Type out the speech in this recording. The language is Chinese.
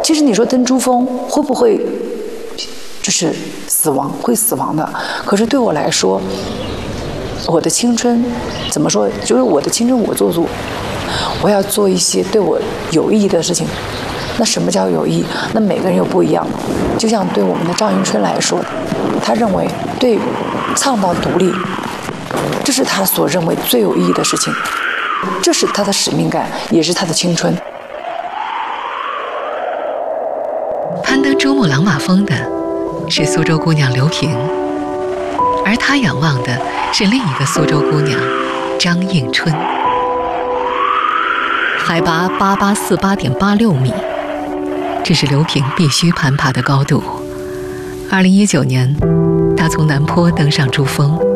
其实你说登珠峰会不会就是死亡？会死亡的。可是对我来说，我的青春怎么说？就是我的青春我做主，我要做一些对我有意义的事情。那什么叫有意义？那每个人又不一样。就像对我们的赵迎春来说，他认为对倡导独立，这是他所认为最有意义的事情，这是他的使命感，也是他的青春。 攀登珠穆朗玛峰的是苏州姑娘刘萍，而她仰望的是另一个苏州姑娘张应春。海拔8848.86米，这是刘萍必须攀爬的高度。2019年，她从南坡登上珠峰，